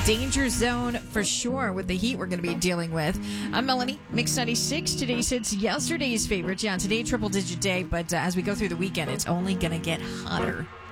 danger zone for sure with the heat we're going to be dealing with. I'm Melanie, Mix 96. Today since yesterday's favorite. Yeah, today triple digit day, but as we go through the weekend, it's only going to get hotter.